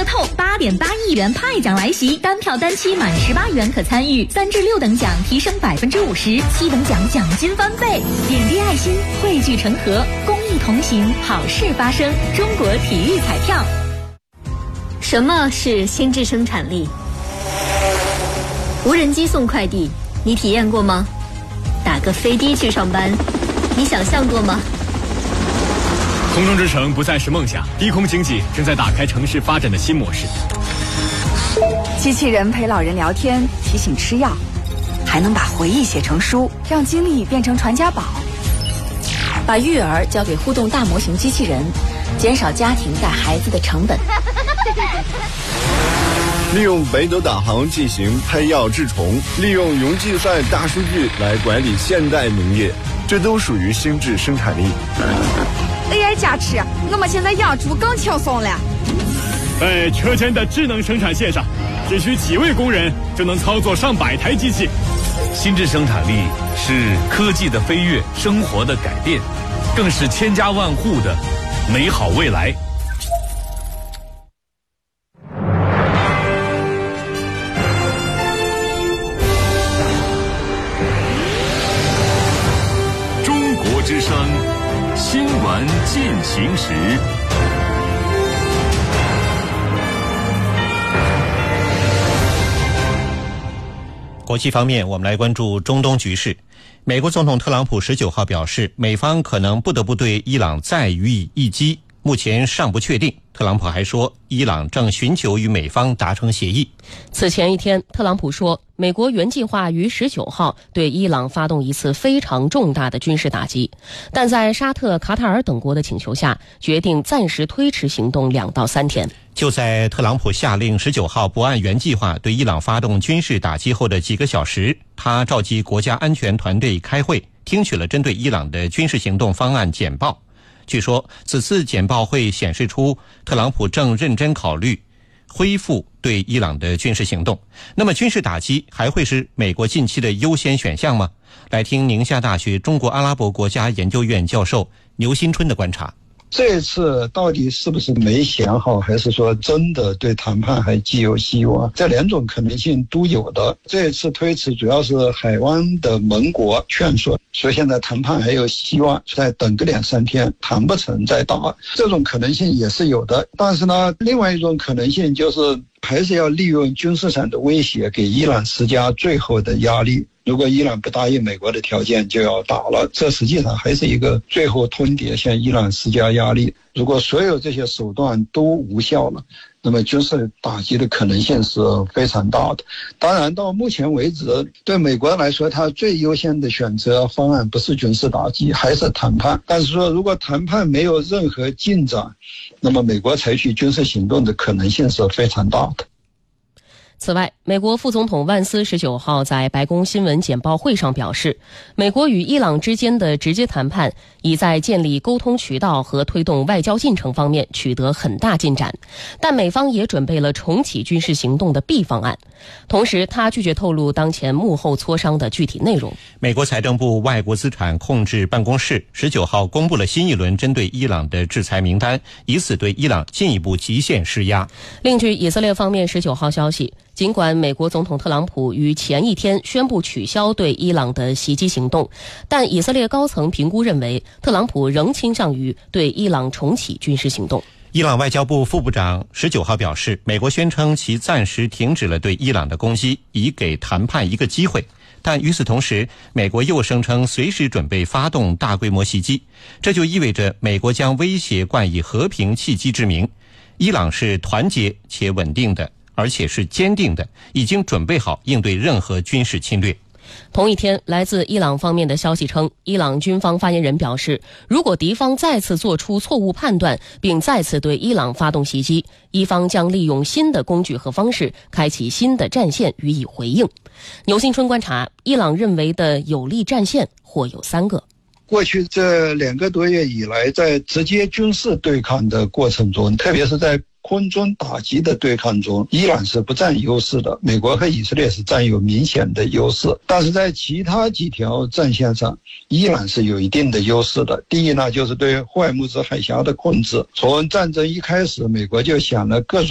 乐透8.8亿元派奖来袭，单票单期满18元可参与，3至6等奖提升50%，7等奖奖金翻倍。点滴爱心，汇聚成河，公益同行，好事发生。中国体育彩票。 什么是心智生产力？无人机送快递，你体验过吗？打个飞的去上班，你想象过吗？ 空中之城不再是梦想，低空经济正在打开城市发展的新模式。 机器人陪老人聊天，提醒吃药，还能把回忆写成书，让经历变成传家宝。把育儿交给互动大模型机器人，减少家庭带孩子的成本。 利用北斗导航进行配药治虫，利用云计算大数据来管理现代农业，这都属于心智生产力。 AI 加持，我们现在养猪更轻松了。 在车间的智能生产线上，只需几位工人就能操作上百台机器。 心智生产力是科技的飞跃，生活的改变，更是千家万户的美好未来。 中国之声新闻进行时。 国际方面，我们来关注中东局势。美国总统特朗普19号表示，美方可能不得不对伊朗再予以一击，目前尚不确定。特朗普还说，伊朗正寻求与美方达成协议。 此前一天，特朗普说，美国原计划于19号对伊朗发动一次非常重大的军事打击，但在沙特、卡塔尔等国的请求下，决定暂时推迟行动2到3天。 就在特朗普下令19号不按原计划对伊朗发动军事打击后的几个小时，他召集国家安全团队开会，听取了针对伊朗的军事行动方案简报。据说此次简报会显示出特朗普正认真考虑恢复对伊朗的军事行动。那么军事打击还会是美国近期的优先选项吗？来听宁夏大学中国阿拉伯国家研究院教授牛新春的观察。 这次到底是不是没想好，还是说真的对谈判还寄有希望？这两种可能性都有的。这次推迟主要是海湾的盟国劝说，所以现在谈判还有希望，再等个2-3天，谈不成再打，这种可能性也是有的。但是呢，另外一种可能性就是还是要利用军事上的威胁给伊朗施加最后的压力。如果伊朗不答应美国的条件，就要打了，这实际上还是一个最后通牒，向伊朗施加压力。如果所有这些手段都无效了，那么军事打击的可能性是非常大的。当然到目前为止，对美国来说，它最优先的选择方案不是军事打击，还是谈判。但是说如果谈判没有任何进展，那么美国采取军事行动的可能性是非常大的。 此外，美国副总统万斯19号在白宫新闻简报会上表示，美国与伊朗之间的直接谈判已在建立沟通渠道和推动外交进程方面取得很大进展，但美方也准备了重启军事行动的 B 方案。同时，他拒绝透露当前幕后磋商的具体内容。 美国财政部外国资产控制办公室19号公布了新一轮针对伊朗的制裁名单，以此对伊朗进一步极限施压。 另据以色列方面19号消息，尽管美国总统特朗普于前一天宣布取消对伊朗的袭击行动，但以色列高层评估认为，特朗普仍倾向于对伊朗重启军事行动。 伊朗外交部副部长19号表示，美国宣称其暂时停止了对伊朗的攻击，以给谈判一个机会。但与此同时，美国又声称随时准备发动大规模袭击，这就意味着美国将威胁冠以和平契机之名。伊朗是团结且稳定的，而且是坚定的，已经准备好应对任何军事侵略。 同一天，来自伊朗方面的消息称，伊朗军方发言人表示，如果敌方再次做出错误判断，并再次对伊朗发动袭击，伊方将利用新的工具和方式，开启新的战线予以回应。牛新春观察，伊朗认为的有利战线或有3个。 过去这2个多月以来，在直接军事对抗的过程中，特别是在空中打击的对抗中，伊朗是不占优势的，美国和以色列是占有明显的优势。但是在其他几条战线上，伊朗是有一定的优势的。第一呢，就是对霍尔木兹海峡的控制。从战争一开始，美国就想了各种